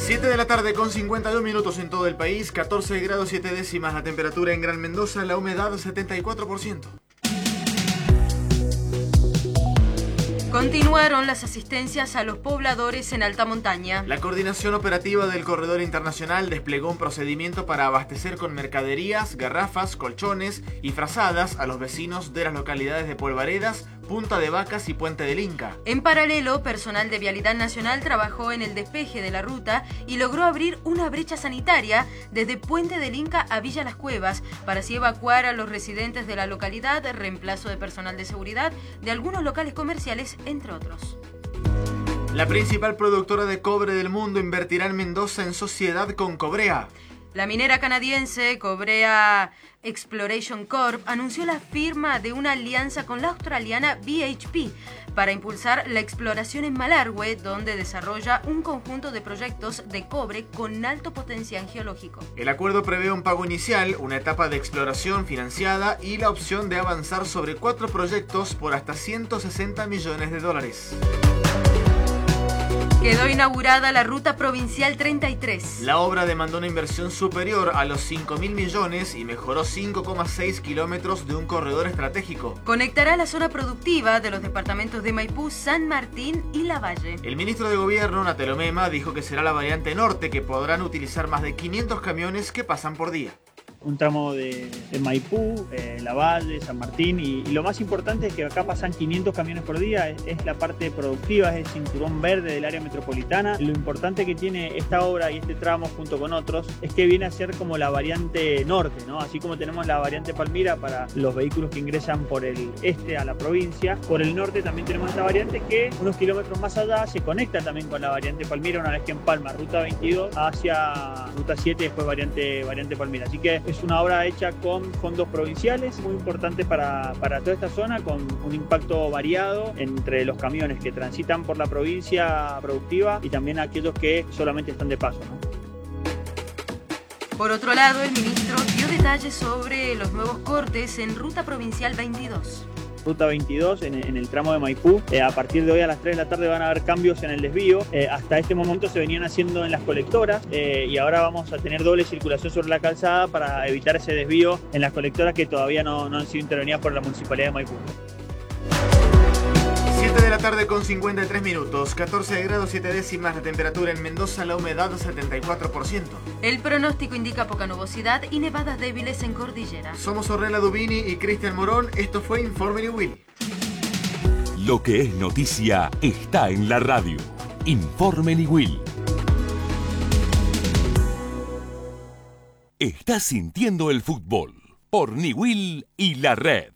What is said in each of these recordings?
7 de la tarde con 52 minutos en todo el país, 14 grados 7 décimas la temperatura en Gran Mendoza, la humedad 74%. Continuaron las asistencias a los pobladores en alta montaña. La coordinación operativa del Corredor Internacional desplegó un procedimiento para abastecer con mercaderías, garrafas, colchones y frazadas a los vecinos de las localidades de Polvaredas, Punta de Vacas y Puente del Inca. En paralelo, personal de Vialidad Nacional trabajó en el despeje de la ruta y logró abrir una brecha sanitaria desde Puente del Inca a Villa Las Cuevas para así evacuar a los residentes de la localidad, reemplazo de personal de seguridad de algunos locales comerciales, entre otros. La principal productora de cobre del mundo invertirá en Mendoza en sociedad con Cobrea. La minera canadiense Cobrea Exploration Corp anunció la firma de una alianza con la australiana BHP para impulsar la exploración en Malargüe, donde desarrolla un conjunto de proyectos de cobre con alto potencial geológico. El acuerdo prevé un pago inicial, una etapa de exploración financiada y la opción de avanzar sobre 4 proyectos por hasta $160 millones. Quedó inaugurada la Ruta Provincial 33. La obra demandó una inversión superior a los 5.000 millones y mejoró 5,6 kilómetros de un corredor estratégico. Conectará la zona productiva de los departamentos de Maipú, San Martín y Lavalle. El ministro de Gobierno, Natelo Mema, dijo que será la variante norte, que podrán utilizar más de 500 camiones que pasan por día. Un tramo de Maipú, Lavalle, San Martín y lo más importante es que acá pasan 500 camiones por día, es la parte productiva, es el cinturón verde del área metropolitana. Lo importante que tiene esta obra y este tramo junto con otros es que viene a ser como la variante norte, ¿no? Así como tenemos la variante Palmira para los vehículos que ingresan por el este a la provincia, por el norte también tenemos esta variante que unos kilómetros más allá se conecta también con la variante Palmira una vez que empalma Ruta 22 hacia Ruta 7 y después variante Palmira. Así que es una obra hecha con fondos provinciales, muy importante para toda esta zona, con un impacto variado entre los camiones que transitan por la provincia productiva y también aquellos que solamente están de paso, ¿no? Por otro lado, el ministro dio detalles sobre los nuevos cortes en Ruta Provincial 22. Ruta 22 en el tramo de Maipú. A partir de hoy a las 3 de la tarde van a haber cambios en el desvío. Hasta este momento se venían haciendo en las colectoras y ahora vamos a tener doble circulación sobre la calzada para evitar ese desvío en las colectoras que todavía no han sido intervenidas por la Municipalidad de Maipú. 7 de la tarde con 53 minutos, 14 grados 7 décimas la temperatura en Mendoza, la humedad 74%. El pronóstico indica poca nubosidad y nevadas débiles en cordillera. Somos Ornella Dubini y Cristian Morón, esto fue Informe Ni Will. Lo que es noticia está en la radio. Informe Ni Will. Estás sintiendo el fútbol por Ni Will y la red.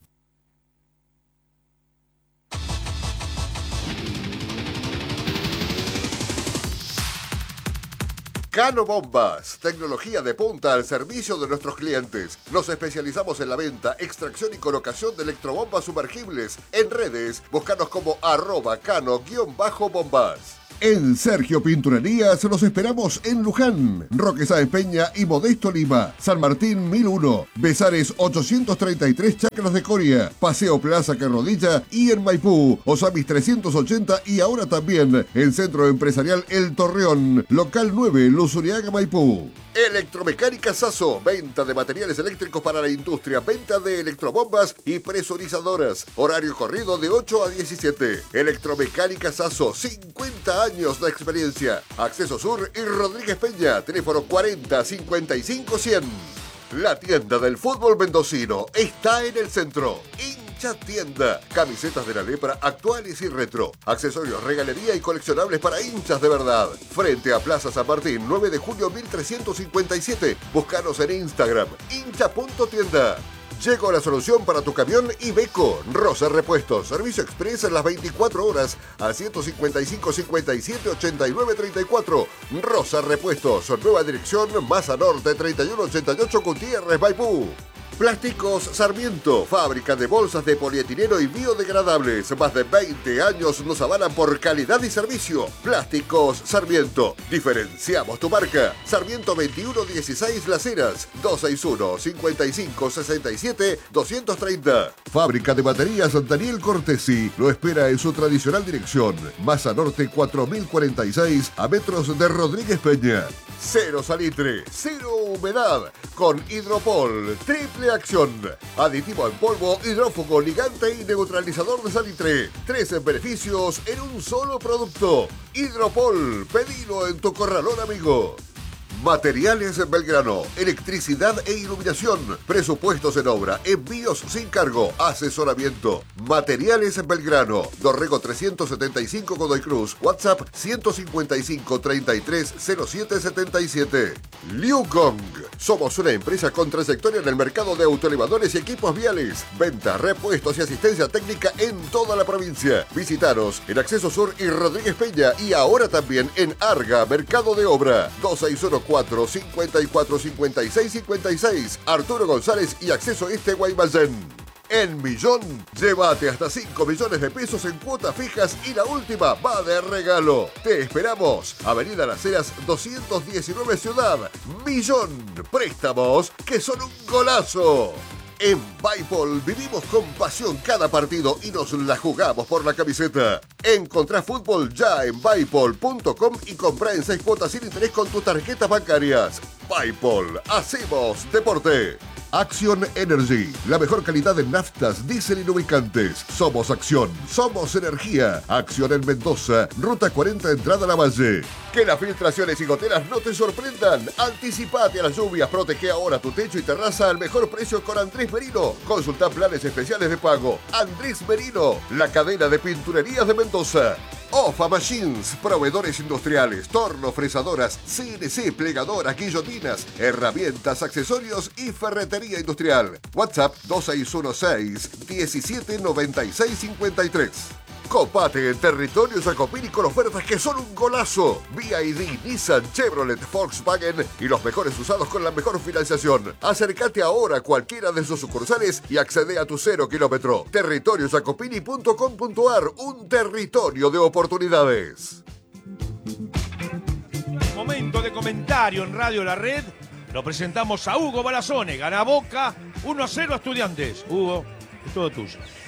Cano Bombas, tecnología de punta al servicio de nuestros clientes. Nos especializamos en la venta, extracción y colocación de electrobombas sumergibles. En redes, búscanos como @cano_bombas. En Sergio Pinturerías los esperamos en Luján, Roque Sáenz Peña y Modesto Lima, San Martín 1001, Besares 833 Chacras de Coria, Paseo Plaza Carrodilla y en Maipú, Osamis 380 y ahora también el Centro Empresarial El Torreón, Local 9, Luzuriaga, Maipú. Electromecánica Sasso, venta de materiales eléctricos para la industria, venta de electrobombas y presurizadoras. Horario corrido de 8 a 17. Electromecánica Sasso, 50 años de experiencia. Acceso Sur y Rodríguez Peña, teléfono 40 55 100. La tienda del fútbol mendocino está en el centro. Hincha Tienda. Camisetas de la lepra actuales y retro. Accesorios, regalería y coleccionables para hinchas de verdad. Frente a Plaza San Martín, 9 de julio 1357. Búscanos en Instagram, hincha.tienda. Llegó la solución para tu camión Iveco. Rosa Repuestos. Servicio express en las 24 horas a 155 57 89 34. Rosa Repuestos. Nueva dirección, Masa Norte 3188 Gutiérrez, Maipú. Plásticos Sarmiento, fábrica de bolsas de polietileno y biodegradables. Más de 20 años nos avalan por calidad y servicio. Plásticos Sarmiento. Diferenciamos tu marca. Sarmiento 2116 Las Heras, 261-5567-230. Fábrica de baterías Daniel Cortesi. Lo espera en su tradicional dirección. Masa Norte 4046 a metros de Rodríguez Peña. Cero salitre, cero humedad. Con Hidropol. Triple acción. Aditivo en polvo, hidrófugo, ligante y neutralizador de salitre. 3 beneficios en un solo producto. Hidropol. Pedilo en tu corralón amigo. Materiales Belgrano, electricidad e iluminación, presupuestos en obra, envíos sin cargo, asesoramiento. Materiales Belgrano, Dorrego 375 Godoy Cruz, WhatsApp 155 33 07 77. Liu Gong, somos una empresa con trayectoria en el mercado de autoelevadores y equipos viales. Venta, repuestos y asistencia técnica en toda la provincia. Visitaros en Acceso Sur y Rodríguez Peña y ahora también en Arga, Mercado de Obra. 2614 54 56 56. Arturo González y Acceso Este Guaymallén. En Millón, llévate hasta 5 millones de pesos en cuotas fijas y la última va de regalo. Te esperamos. Avenida Las Heras 219 Ciudad. Millón. Préstamos que son un golazo. En Bipol vivimos con pasión cada partido y nos la jugamos por la camiseta. Encontrá fútbol ya en Bipol.com y comprá en 6 cuotas sin interés con tus tarjetas bancarias. Bipol, hacemos deporte. Action Energy, la mejor calidad en naftas, diésel y lubricantes. Somos Acción, somos energía. Acción en Mendoza, Ruta 40, entrada a la Valle. Que las filtraciones y goteras no te sorprendan. Anticipate a las lluvias, protege ahora tu techo y terraza al mejor precio con Andrés Merino. Consulta planes especiales de pago. Andrés Merino, la cadena de pinturerías de Mendoza. Ofa Machines, proveedores industriales, tornos, fresadoras, CNC, plegadoras, guillotinas, herramientas, accesorios y ferretería industrial. WhatsApp 2616 179653. Copate en territorio Jacopini con ofertas que son un golazo. BYD, Nissan, Chevrolet, Volkswagen y los mejores usados con la mejor financiación. Acércate ahora a cualquiera de sus sucursales y accede a tu 0 kilómetro. Territoriojacopini.com.ar, un territorio de oportunidades. Momento de comentario en Radio La Red. Lo presentamos a Hugo Balazone. Gana Boca 1-0 a Estudiantes. Hugo, es todo tuyo.